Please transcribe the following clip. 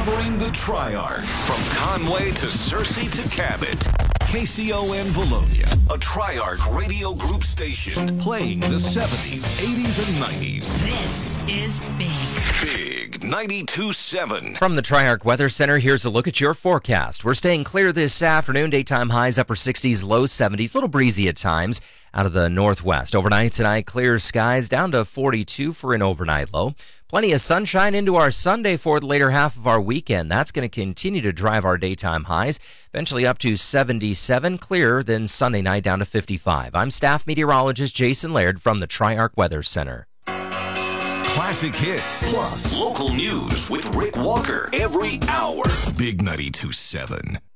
Covering the Triarch from Conway to Searcy to Cabot. KCON Bologna, a Triarch radio group station playing the 70s, 80s, and 90s. This is Big. Big 92.7. From the Triarch Weather Center, here's a look at your forecast. We're staying clear this afternoon. Daytime highs upper 60s, low 70s. A little breezy at times out of the northwest. Overnight tonight, clear skies down to 42 for an overnight low. Plenty of sunshine into our Sunday for the later half of our weekend. That's going to continue to drive our daytime highs, eventually up to 77, clearer than Sunday night down to 55. I'm staff meteorologist Jason Laird from the Triarch Weather Center. Classic hits plus local news with Rick Walker every hour. Big 92.7.